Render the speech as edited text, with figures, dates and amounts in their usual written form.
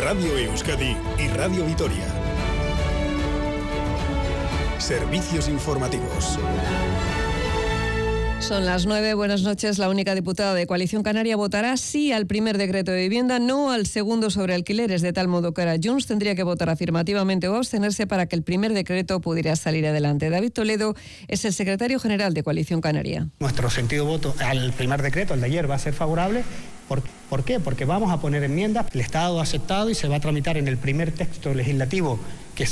Radio Euskadi y Radio Vitoria. Servicios informativos. Son las 9, buenas noches. La única diputada de Coalición Canaria votará sí al primer decreto de vivienda, no al segundo sobre alquileres, de tal modo que ahora Junts tendría que votar afirmativamente o abstenerse para que el primer decreto pudiera salir adelante. David Toledo es el secretario general de Coalición Canaria. Nuestro sentido de voto al primer decreto, el de ayer, va a ser favorable. ¿Por qué? Porque vamos a poner enmiendas, el Estado ha aceptado y se va a tramitar en el primer texto legislativo que